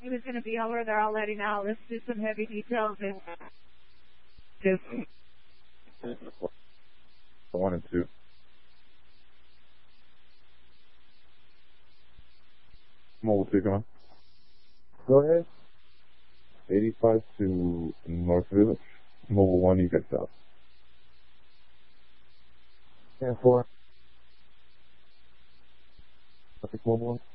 he was going to be over there. I'll let him know. Let's do some heavy details. And just 1 and 2. Mobile 2, come on. Go ahead. 85 to North Village. Mobile 1, you get south. 10-4. Traffic Mobile 1.